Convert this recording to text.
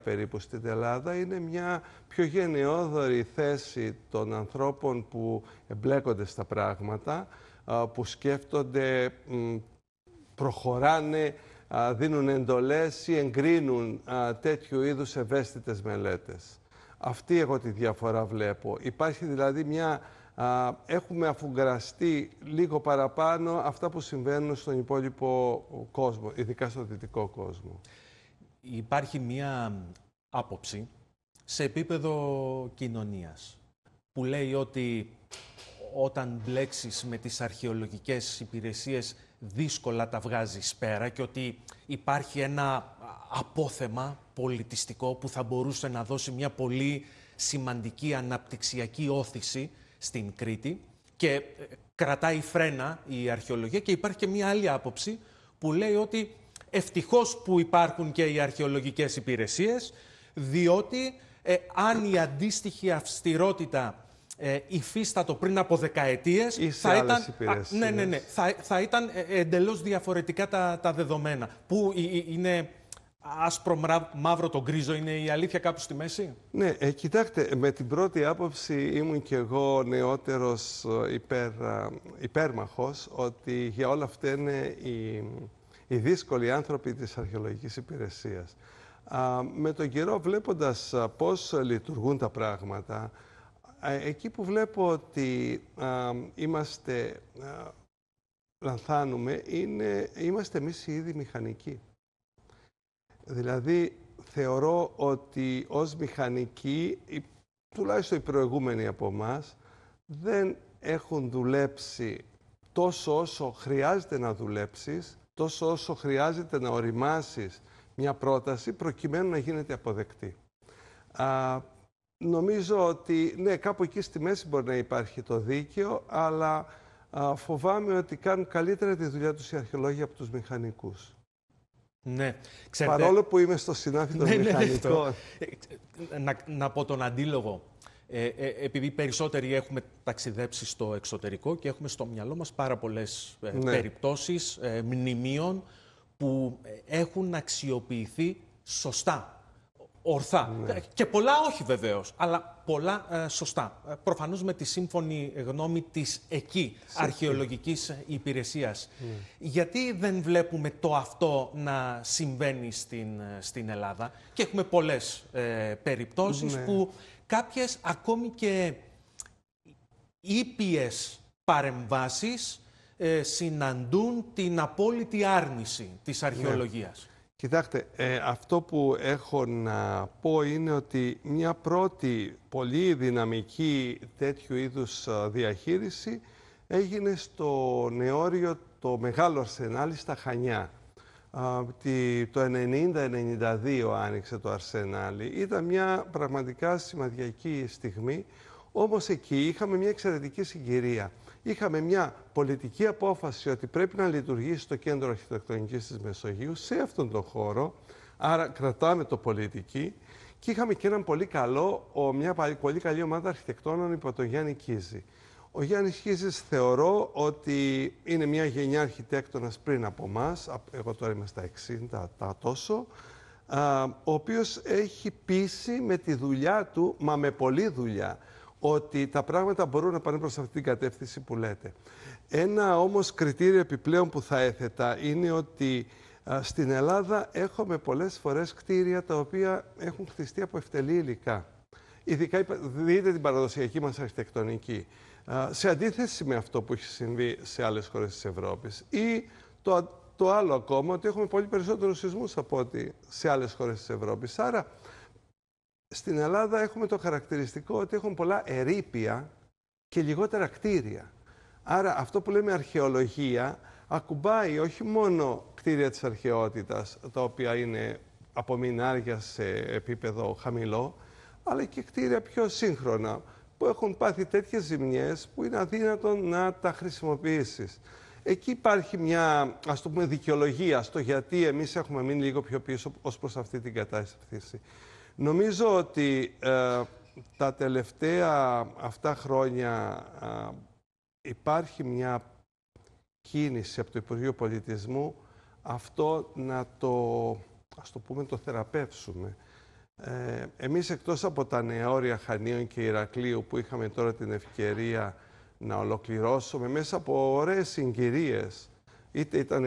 περίπου στην Ελλάδα είναι μια πιο γενναιόδορη θέση των ανθρώπων που εμπλέκονται στα πράγματα, που σκέφτονται, προχωράνε, δίνουν εντολές ή εγκρίνουν τέτοιου είδους ευαίσθητες μελέτες. Αυτή εγώ τη διαφορά βλέπω. Υπάρχει δηλαδή έχουμε αφουγκραστεί λίγο παραπάνω αυτά που συμβαίνουν στον υπόλοιπο κόσμο, ειδικά στον δυτικό κόσμο. Υπάρχει μία άποψη σε επίπεδο κοινωνίας που λέει ότι όταν μπλέξεις με τις αρχαιολογικές υπηρεσίες δύσκολα τα βγάζεις πέρα και ότι υπάρχει ένα απόθεμα πολιτιστικό που θα μπορούσε να δώσει μια πολύ σημαντική αναπτυξιακή όθηση στην Κρήτη και κρατάει φρένα η αρχαιολογία. Και υπάρχει και μια άλλη άποψη που λέει ότι ευτυχώς που υπάρχουν και οι αρχαιολογικές υπηρεσίες, διότι αν η αντίστοιχη αυστηρότητα υφίστατο πριν από δεκαετίες, θα ήταν εντελώς διαφορετικά τα δεδομένα. Που είναι άσπρο μαύρο το γκρίζο, είναι η αλήθεια κάπου στη μέση? Ναι, κοιτάξτε, με την πρώτη άποψη ήμουν και εγώ νεότερος υπέρμαχος ότι για όλα αυτά είναι οι δύσκολοι άνθρωποι της αρχαιολογικής υπηρεσίας. Με τον καιρό, βλέποντας πώς λειτουργούν τα πράγματα, εκεί που βλέπω ότι λανθάνουμε, είμαστε εμείς οι ίδιοι μηχανικοί. Δηλαδή, θεωρώ ότι ως μηχανικοί, τουλάχιστον οι προηγούμενοι από εμάς, δεν έχουν δουλέψει τόσο όσο χρειάζεται να δουλέψεις, τόσο όσο χρειάζεται να οριμάσεις μια πρόταση προκειμένου να γίνεται αποδεκτή. Νομίζω ότι, ναι, κάπου εκεί στη μέση μπορεί να υπάρχει το δίκαιο, αλλά φοβάμαι ότι κάνουν καλύτερα τη δουλειά τους οι αρχαιολόγοι από τους μηχανικούς. Ναι, ξέρετε... Παρόλο που είμαι στο συνάφι των μηχανικών. Να πω τον αντίλογο. Επειδή περισσότεροι έχουμε ταξιδέψει στο εξωτερικό και έχουμε στο μυαλό μας πάρα πολλές περιπτώσεις μνημείων που έχουν αξιοποιηθεί σωστά, ορθά. Ναι. Και πολλά όχι βεβαίως, αλλά πολλά σωστά. Προφανώς με τη σύμφωνη γνώμη της εκεί αρχαιολογικής υπηρεσίας. Γιατί δεν βλέπουμε το αυτό να συμβαίνει στην Ελλάδα? Και έχουμε πολλές περιπτώσεις που κάποιες ακόμη και ήπιες παρεμβάσεις συναντούν την απόλυτη άρνηση της αρχαιολογίας. Κοιτάξτε, αυτό που έχω να πω είναι ότι μια πρώτη πολύ δυναμική τέτοιου είδους διαχείριση έγινε στο Νεόριο, το Μεγάλο Αρσενάλι στα Χανιά. Το 90-92 άνοιξε το Αρσενάλι. Ήταν μια πραγματικά σημαντική στιγμή, όμως εκεί είχαμε μια εξαιρετική συγκυρία. Είχαμε μια πολιτική απόφαση ότι πρέπει να λειτουργήσει το Κέντρο Αρχιτεκτονικής της Μεσογείου σε αυτόν τον χώρο, άρα κρατάμε το πολιτική, και είχαμε και μια πολύ καλή ομάδα αρχιτεκτόνων υπό τον Γιάννη Κίζη. Ο Γιάννης Κίζης θεωρώ ότι είναι μια γενιά αρχιτέκτονας πριν από εμάς, εγώ τώρα είμαι στα 60 τόσο, ο οποίος έχει πείσει με τη δουλειά του, μα με πολλή δουλειά, ότι τα πράγματα μπορούν να πάνε προς αυτή την κατεύθυνση που λέτε. Ένα όμως κριτήριο επιπλέον που θα έθετα είναι ότι στην Ελλάδα έχουμε πολλές φορές κτίρια τα οποία έχουν χτιστεί από ευτελή υλικά. Ειδικά δείτε την παραδοσιακή μας αρχιτεκτονική. Σε αντίθεση με αυτό που έχει συμβεί σε άλλες χώρες της Ευρώπης. Ή το άλλο ακόμα, ότι έχουμε πολύ περισσότερους σεισμούς από ό,τι σε άλλες χώρες της Ευρώπης. Άρα, στην Ελλάδα έχουμε το χαρακτηριστικό ότι έχουν πολλά ερείπια και λιγότερα κτίρια. Άρα αυτό που λέμε αρχαιολογία ακουμπάει όχι μόνο κτίρια της αρχαιότητας, τα οποία είναι από μινάρια σε επίπεδο χαμηλό, αλλά και κτίρια πιο σύγχρονα, που έχουν πάθει τέτοιες ζημιές που είναι αδύνατον να τα χρησιμοποιήσεις. Εκεί υπάρχει μια, ας το πούμε, δικαιολογία στο γιατί εμείς έχουμε μείνει λίγο πιο πίσω ως προς αυτή την κατάσταση. Νομίζω ότι τα τελευταία αυτά χρόνια υπάρχει μια κίνηση από το Υπουργείο Πολιτισμού αυτό να το, ας το πούμε, το θεραπεύσουμε. Εμείς εκτός από τα νεόρια Χανίων και Ηρακλείου που είχαμε τώρα την ευκαιρία να ολοκληρώσουμε μέσα από ωραίες συγκυρίες, είτε ήταν